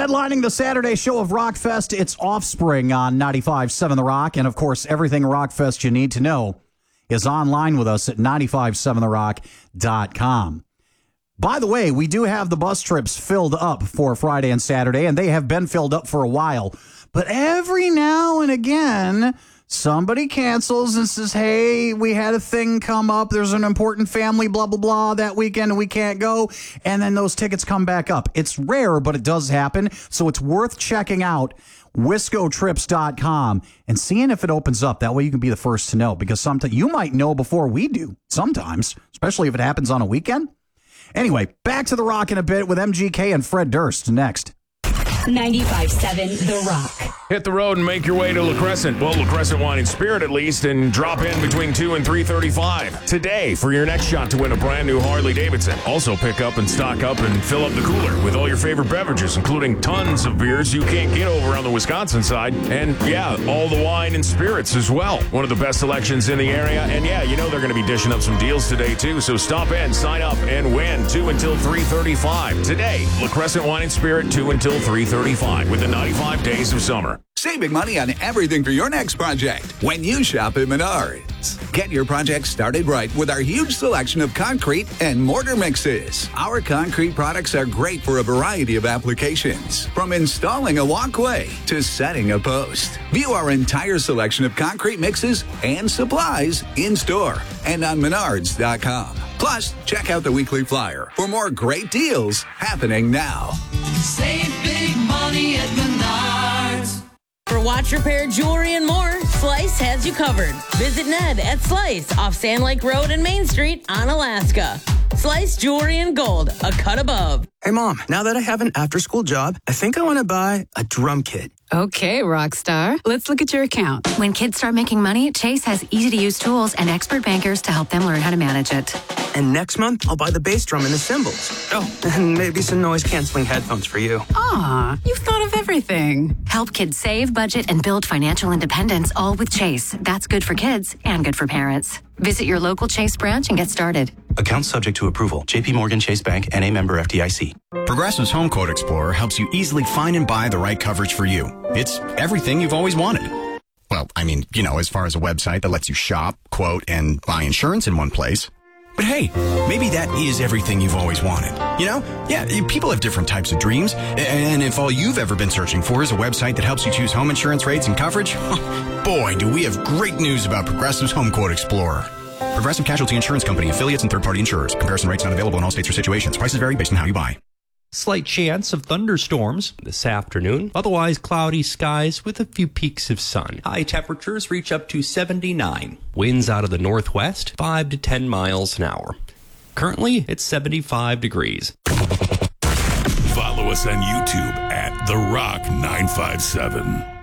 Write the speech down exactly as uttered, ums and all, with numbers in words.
Headlining the Saturday show of Rockfest, it's Offspring on ninety-five point seven The Rock. And, of course, everything Rockfest you need to know is online with us at ninety-five point seven the rock dot com. By the way, we do have the bus trips filled up for Friday and Saturday, and they have been filled up for a while. But every now and again, somebody cancels and says, hey, we had a thing come up. There's an important family, blah, blah, blah, that weekend, and we can't go. And then those tickets come back up. It's rare, but it does happen. So it's worth checking out wisco trips dot com and seeing if it opens up. That way you can be the first to know, because sometimes you might know before we do sometimes, especially if it happens on a weekend. Anyway, back to The Rock in a bit with M G K and Fred Durst next. ninety-five point seven The Rock. Hit the road and make your way to La Crescent. Well, La Crescent Wine and Spirit at least, and drop in between two and three thirty-five today for your next shot to win a brand new Harley Davidson. Also pick up and stock up and fill up the cooler with all your favorite beverages, including tons of beers you can't get over on the Wisconsin side. And yeah, all the wine and spirits as well. One of the best selections in the area. And yeah, you know they're going to be dishing up some deals today too. So stop in, sign up, and win two until three thirty-five today. La Crescent Wine and Spirit, two until three thirty-five with the ninety-five days of summer. Saving money on everything for your next project when you shop at Menards. Get your project started right with our huge selection of concrete and mortar mixes. Our concrete products are great for a variety of applications, from installing a walkway to setting a post. View our entire selection of concrete mixes and supplies in store and on menards dot com. Plus, check out the weekly flyer for more great deals happening now. Save big money at Menards. For watch, repair, jewelry, and more, Slice has you covered. Visit Ned at Slice off Sand Lake Road and Main Street on Alaska. Slice Jewelry and Gold, a cut above. Hey, Mom, now that I have an after-school job, I think I want to buy a drum kit. Okay, Rockstar. Let's look at your account. When kids start making money, Chase has easy-to-use tools and expert bankers to help them learn how to manage it. And next month, I'll buy the bass drum and the cymbals. Oh, and maybe some noise-canceling headphones for you. Aw, you've thought of everything. Help kids save, budget, and build financial independence, all with Chase. That's good for kids and good for parents. Visit your local Chase branch and get started. Account subject to approval. J P Morgan Chase Bank, N A member F D I C. Progressive's Home Quote Explorer helps you easily find and buy the right coverage for you. It's everything you've always wanted. Well, I mean, you know, as far as a website that lets you shop, quote, and buy insurance in one place. But hey, maybe that is everything you've always wanted. You know? Yeah, people have different types of dreams. And if all you've ever been searching for is a website that helps you choose home insurance rates and coverage, boy, do we have great news about Progressive's Home Quote Explorer. Progressive Casualty Insurance Company, affiliates, and third-party insurers. Comparison rates not available in all states or situations. Prices vary based on how you buy. Slight chance of thunderstorms this afternoon. Otherwise, cloudy skies with a few peaks of sun. High temperatures reach up to seventy-nine. Winds out of the northwest, five to ten miles an hour. Currently, it's seventy-five degrees. Follow us on YouTube at The Rock nine five seven.